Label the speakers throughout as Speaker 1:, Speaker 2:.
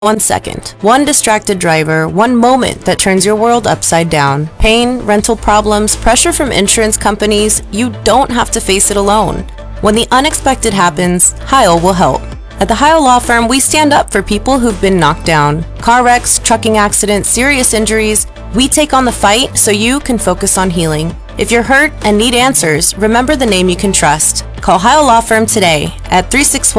Speaker 1: 1 second, one distracted driver, one moment that turns your world upside down. Pain, rental problems, pressure from insurance companies, you don't have to face it alone. When the unexpected happens, Heil will help. At the Heil Law Firm, we stand up for people who've been knocked down. Car wrecks, trucking accidents, serious injuries. We take on the fight so you can focus on healing. If you're hurt and need answers, remember the name you can trust. Call Heil Law Firm today at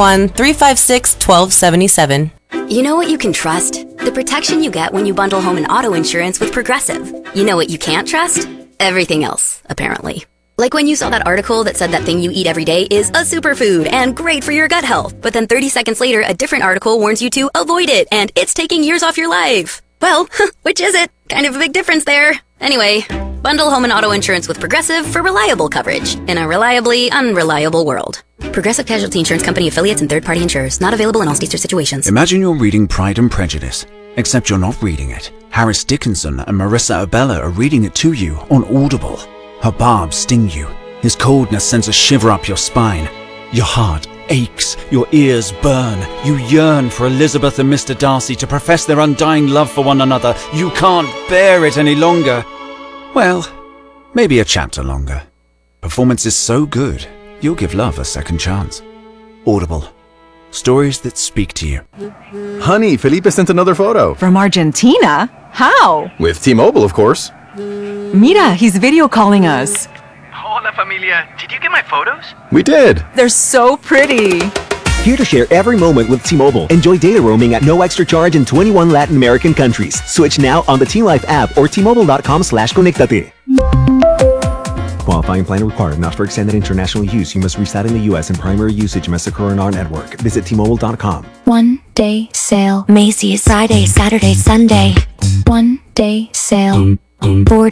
Speaker 1: 361-356-1277.
Speaker 2: You know what you can trust? The protection you get when you bundle home and auto insurance with Progressive. You know what you can't trust? Everything else, apparently. Like when you saw that article that said that thing you eat every day is a superfood and great for your gut health, but then 30 seconds later, a different article warns you to avoid it and it's taking years off your life. Well, which is it? Kind of a big difference there. Anyway, bundle home and auto insurance with Progressive for reliable coverage in a reliably unreliable world. Progressive Casualty Insurance Company affiliates and third-party insurers. Not available in all states or situations.
Speaker 3: Imagine you're reading Pride and Prejudice, except you're not reading it. Harris Dickinson and Marissa Abella are reading it to you on Audible. Her barbs sting you. His coldness sends a shiver up your spine. Your heart aches, your ears burn. You yearn for Elizabeth and Mr. Darcy to profess their undying love for one another. You can't bear it any longer. Well, maybe a chapter longer. Performance is so good, you'll give love a second chance. Audible. Stories that speak to you.
Speaker 4: Honey, Felipe sent another photo.
Speaker 5: From Argentina? How?
Speaker 4: With T-Mobile, of course.
Speaker 5: Mira, he's video calling us.
Speaker 6: Hola, familia. Did you get my photos?
Speaker 4: We did.
Speaker 5: They're so pretty.
Speaker 7: Here to share every moment with T-Mobile. Enjoy data roaming at no extra charge in 21 Latin American countries. Switch now on the T-Life app or T-Mobile.com/conectate. Qualifying plan required. Not for extended international use. You must reside in the U.S. and primary usage must occur in our network. Visit T-Mobile.com.
Speaker 8: One day sale. Macy's. Friday, Saturday, Sunday. One day sale. 4